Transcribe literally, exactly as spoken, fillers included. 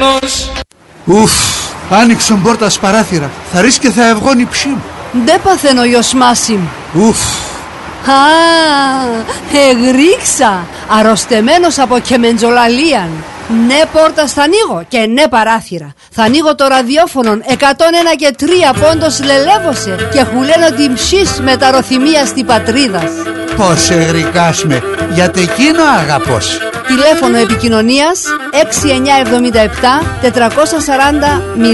Ουφ, άνοιξον πόρτα παράθυρα. Θα ρίξει και θα ευγώνει ψήμ. Ντε παθαίνω γιος Μάσιμ. Ουφ. Α, εγρίξα, αρρωστεμένος από κεμεντζολαλίαν. Ναι πόρτα θα ανοίγω και ναι παράθυρα. Θα ανοίγω το ραδιόφωνο εκατόν ένα και τρία πόντος λελεύωσε και χουλένω την ψής μεταροθυμία στη πατρίδας. Πώς εγρικάς με, γιατί εκείνο αγαπώς. Τηλέφωνο επικοινωνίας έξι εννιά εβδομήντα επτά τετρακόσια σαράντα